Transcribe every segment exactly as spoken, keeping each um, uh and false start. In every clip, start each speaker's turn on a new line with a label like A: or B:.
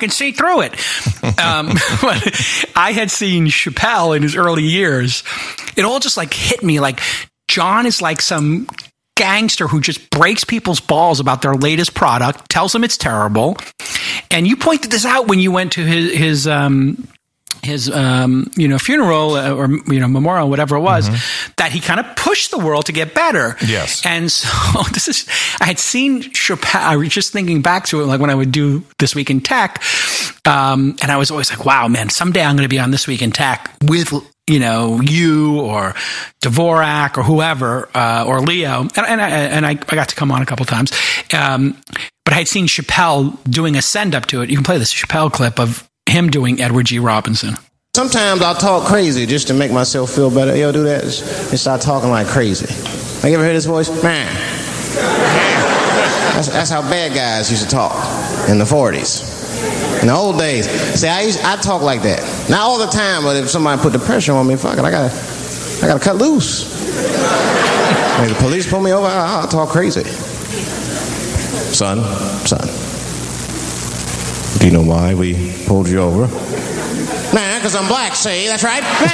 A: can see through it. Um, but I had seen Chappelle in his early years. It all just like hit me like John is like some gangster who just breaks people's balls about their latest product, tells them it's terrible. And you pointed this out when you went to his, his, um, his, um, you know, funeral or, you know, memorial, whatever it was, mm-hmm. that he kind of pushed the world to get better.
B: Yes.
A: And so this is, I had seen Chappelle, I was just thinking back to it, like when I would do This Week in Tech. Um, and I was always like, wow, man, someday I'm going to be on This Week in Tech with, you know, you or Dvorak or whoever, uh, or Leo. And, and, I, and I, I got to come on a couple times. Um, but I had seen Chappelle doing a send up to it. You can play this Chappelle clip of him doing Edward G. Robinson.
C: Sometimes I'll talk crazy just to make myself feel better. You ever do that? And start talking like crazy. Like, you ever heard this voice? Man. That's, that's how bad guys used to talk in the forties. In the old days. See, I used, I talk like that. Not all the time, but if somebody put the pressure on me, fuck it, I gotta, I gotta cut loose. Like the police pull me over, I'll, I'll talk crazy. Son, son. Do you know why we pulled you over? Nah, because I'm black, see? That's right. Nah.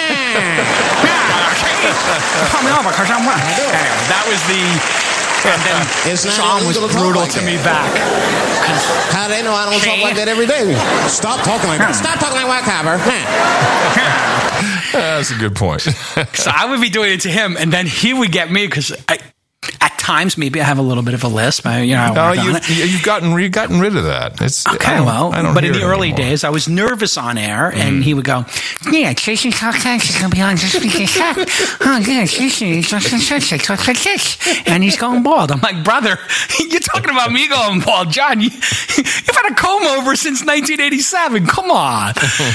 A: Pull me over because I'm black. That was the... And then Sean was brutal like to me back.
C: How do they know I don't talk like that every day? Stop talking like that. Stop talking like white copper.
B: That's a good point.
A: So I would be doing it to him, and then he would get me because at times maybe I have a little bit of a lisp. I, you know, I
B: no, you've, you've gotten you've gotten rid of that. It's
A: okay.
B: I
A: well,
B: I don't
A: but in the early
B: anymore.
A: days, I was nervous on air, mm. and he would go, "Yeah, Jason Cox is going to be on this weekend. Oh, yeah, Jason, talks like this, and he's going bald." I'm like, brother, you're talking about me going bald, John. You, you've had a comb over since nineteen eighty-seven. Come on,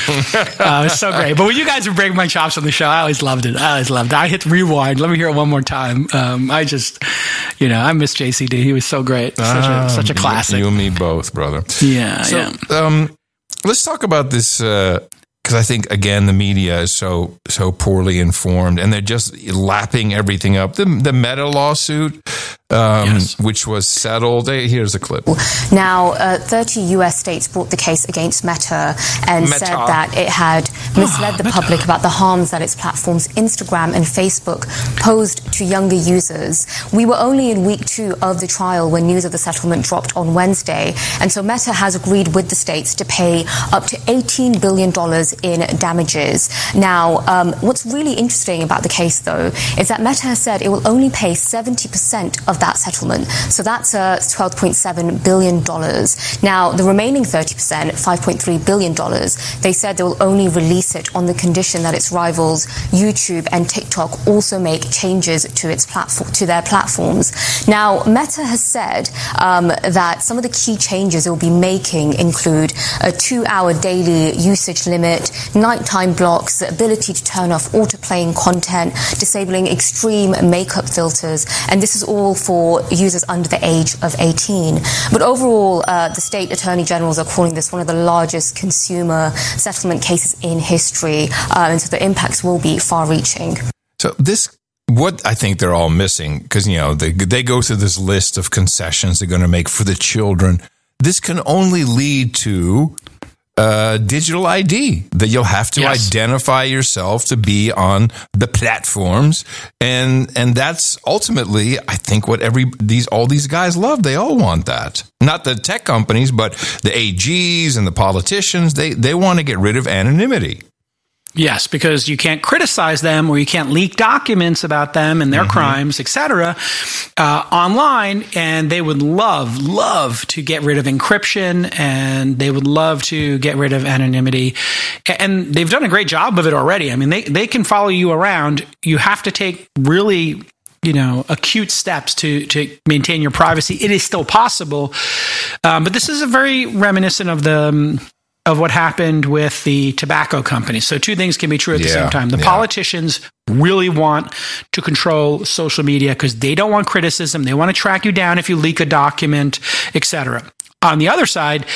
A: uh, it was so great. But when you guys would break my chops on the show, I always loved it. I always loved it. I hit rewind. Let me hear it one more time. Um, I just. You know, I miss J C D. He was so great. Such
B: ah,
A: a such a classic.
B: You and me both, brother.
A: Yeah,
B: so,
A: yeah.
B: Um, let's talk about this because uh, I think again the media is so so poorly informed, and they're just lapping everything up. The the Meta lawsuit, um, yes. which was settled. Hey, here's a clip.
D: Now, uh, thirty U S states brought the case against Meta and
B: Meta.
D: said that it had misled
A: oh,
D: the
A: Meta.
D: public about the harms that its platforms Instagram and Facebook posed to younger users. We were only in week two of the trial when news of the settlement dropped on Wednesday, and so Meta has agreed with the states to pay up to eighteen billion dollars in damages. Now, um, what's really interesting about the case, though, is that Meta has said it will only pay seventy percent of that settlement. So that's uh, twelve point seven billion dollars. Now, the remaining thirty percent, five point three billion dollars, they said they will only release it on the condition that its rivals YouTube and TikTok also make changes to its platform, to their platforms. Now, Meta has said um, that some of the key changes it will be making include a two-hour daily usage limit, nighttime blocks, the ability to turn off auto-playing content, disabling extreme makeup filters, and this is all for users under the age of eighteen. But overall, uh, the state attorney generals are calling this one of the largest consumer settlement cases in history, uh, and so the impacts will be far-reaching.
B: So this, what I think they're all missing, because, you know, they, they go through this list of concessions they're going to make for the children. This can only lead to uh, digital I D, that you'll have to yes. identify yourself to be on the platforms. And, and that's ultimately, I think, what every, these, all these guys love. They all want that. Not the tech companies, but the A Gs and the politicians. They, they want to get rid of anonymity.
A: Yes, because you can't criticize them or you can't leak documents about them and their mm-hmm. crimes, et cetera, uh, online. And they would love, love to get rid of encryption, and they would love to get rid of anonymity. And they've done a great job of it already. I mean, they, they can follow you around. You have to take really, you know, acute steps to, to maintain your privacy. It is still possible. Um, but this is a very reminiscent of the... Um, of what happened with the tobacco companies. So two things can be true at the
B: yeah,
A: same time. The
B: yeah.
A: politicians really want to control social media because they don't want criticism. They want to track you down if you leak a document, et cetera. On the other side,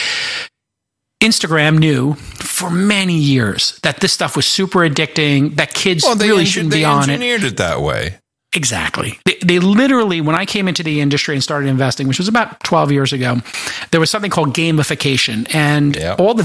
A: Instagram knew for many years that this stuff was super addicting, that kids
B: well,
A: really
B: engi-
A: shouldn't be on it.
B: They engineered it that way.
A: Exactly. They, they literally, when I came into the industry and started investing, which was about twelve years ago, there was something called gamification. And
B: yep.
A: all the